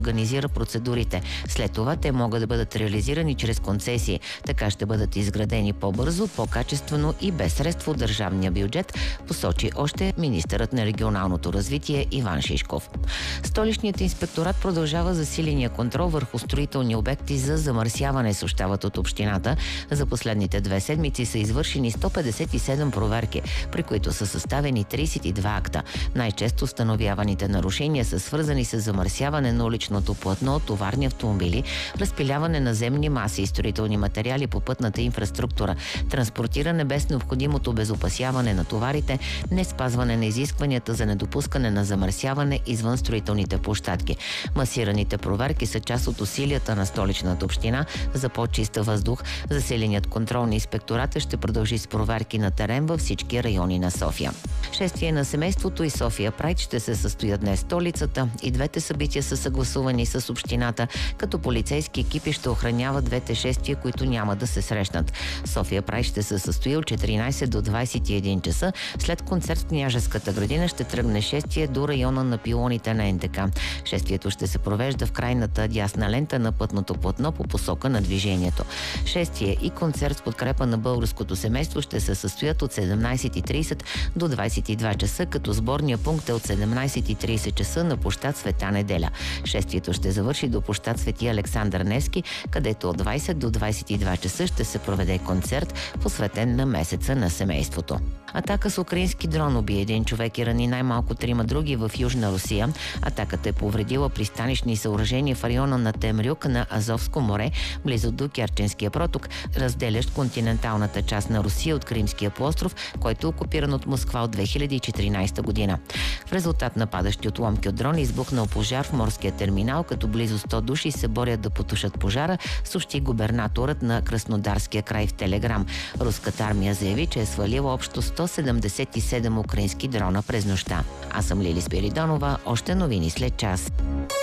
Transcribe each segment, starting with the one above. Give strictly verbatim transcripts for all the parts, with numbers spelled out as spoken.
организира процедурите. След това те могат да бъдат реализирани чрез концесии. Така ще бъдат изградени по-бързо, по-качествено и без средства от държавния бюджет, посочи още министърът на регионалното развитие Иван Шишков. Столичният инспекторат продължава засиления контрол върху строителни обекти за замърсяване, съобщават от общината. За последните две седмици са извършени сто петдесет и седем проверки, при които са съставени тридесет и два акта. Най-често установяваните нарушения са свързани с замърсяване на уличното платно, товарни автомобили, разпиляване на земни маси и строителни материали по пътната инфраструктура, транспортиране без необходимото обезопасяване на товарите, не спазване на изискванията за недопускане на замърсяване извън строителните площадки. Масираните проверки са част от усилията на Столичната община за по-чиста въздух. Засиленият контрол на инспектората ще продължи с проверки на терен във всички райони на София. Шествие на семейството и София Прайд ще се състоят днес в столицата. И двете събития са съгласувани с общината, като полицейски екипи ще охраняват двете шествия, които няма да се срещнат. София Прайд ще се състои от четиринайсет до двайсет и един часа. След концерт в Княжеската градина ще тръгне шествие до района на пилоните на Ен Де Ка. Шествието ще се провежда в крайната дясна лента на пътното платно по посока на движението. Шествие и концерт в подкрепа на българското семейство ще се състоят от седемнайсет и трийсет до двайсет и два часа, като сборния пункт е от седемнайсет и трийсет часа на площад Света Неделя. Шествието ще завърши до площад Свети Александър Невски, където от двайсет до двайсет и два часа ще се проведе концерт, посветен на месеца на семейството. Атака с украински дрон уби един човек и рани най-малко трима други в Южна Русия. Атаката е повредила пристанищни съоръжения в района на Темрюк на Азовско море, близо до Керченския проток, разделящ континенталната част на Русия от Кримския полуостров, който е окупиран от Москва от две хиляди и четиринайсета година. В резултат на падащи отломки от дрон избухнал пожар в морския терминал, като близо сто души се борят да потушат пожара, съобщи губернаторът на Краснодарския край в Телеграм. Руската армия заяви, че е свалила общо сто седемдесет и седем украински дрона през нощта. Аз съм Лили Спиридонова, още новини след час.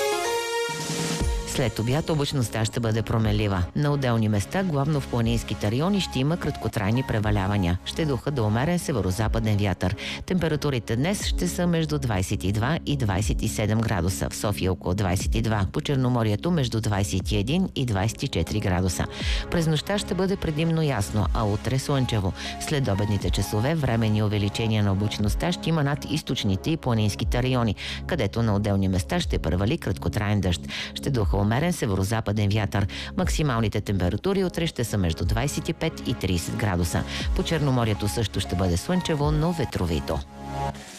След обяд облачността ще бъде променлива. На отделни места, главно в планинските райони, ще има краткотрайни превалявания. Ще духа до умерен северозападен вятър. Температурите днес ще са между двайсет и два и двайсет и седем градуса. В София около двайсет и два. По Черноморието между двайсет и един и двайсет и четири градуса. През нощта ще бъде предимно ясно, а утре слънчево. След обедните часове временни увеличения на облачността ще има над източните и планинските райони, където на отделни места ще превали краткотраен дъжд. Ще духа умерен северозападен вятър. Максималните температури утре ще са между двайсет и пет и трийсет градуса. По Черноморието също ще бъде слънчево, но ветровито.